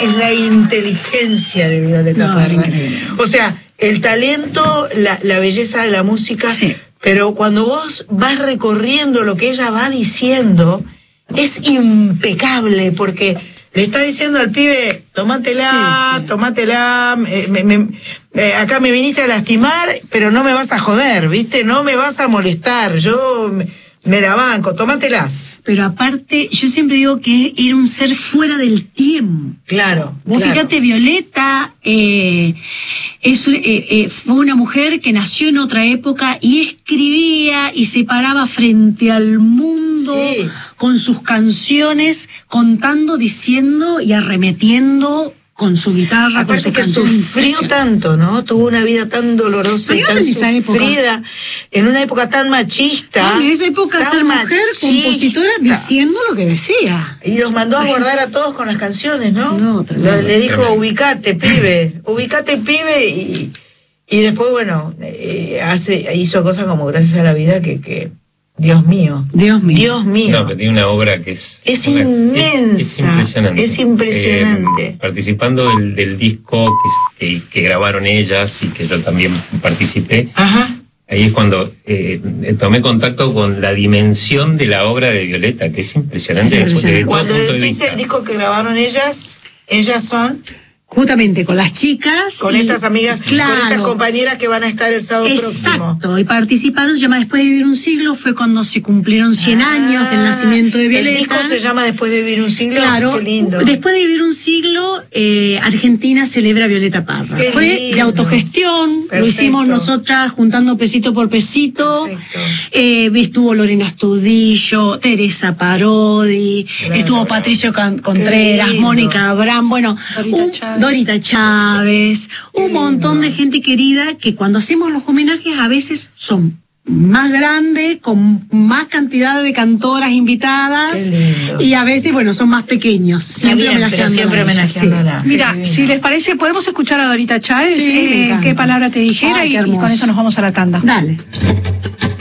es la inteligencia de Violeta Parra. O sea, el talento, la belleza de la música, sí. Pero cuando vos vas recorriendo lo que ella va diciendo, es impecable, porque le está diciendo al pibe, tómatela, sí. Tómatela, acá me viniste a lastimar, pero no me vas a joder, ¿viste? No me vas a molestar, yo me la banco, tómatelas. Pero aparte, yo siempre digo que era un ser fuera del tiempo. Claro. Vos fíjate, Violeta fue una mujer que nació en otra época y escribía y se paraba frente al mundo, sí. Con sus canciones, contando, diciendo y arremetiendo con su guitarra. Aparte con su que sufrió tanto, ¿no? Tuvo una vida tan dolorosa y tan sufrida, en una época tan machista. En esa época ser mujer, compositora, diciendo lo que decía. Y los mandó a guardar a todos con las canciones, ¿no? Le dijo, ubicate, pibe, y después, bueno, hizo cosas como Gracias a la Vida que Dios mío. No, pero tiene una obra que es inmensa, es impresionante. Participando del disco que grabaron ellas y que yo también participé. Ajá. Ahí es cuando tomé contacto con la dimensión de la obra de Violeta, que es impresionante. Cuando decís el disco que grabaron ellas son... Justamente con las chicas. Con estas amigas, claro, con estas compañeras que van a estar el sábado próximo. Exacto, y participaron, se llama Después de vivir un siglo, fue cuando se cumplieron 100 años del nacimiento de Violeta. El disco se llama Después de vivir un siglo. Claro, qué lindo. Después de vivir un siglo, Argentina celebra a Violeta Parra. Qué fue lindo. De autogestión, Perfecto. Lo hicimos nosotras juntando pesito por pesito. Estuvo Lorena Astudillo, Teresa Parodi, claro, estuvo Patricio Contreras, Mónica Abraham, bueno, Dorita Chávez, un montón de gente querida que cuando hacemos los homenajes a veces son más grandes, con más cantidad de cantoras invitadas, y a veces, bueno, son más pequeños. Siempre homenajeándola. Mira, si les parece, podemos escuchar a Dorita Chávez, qué palabra te dijera, y con eso nos vamos a la tanda. Dale.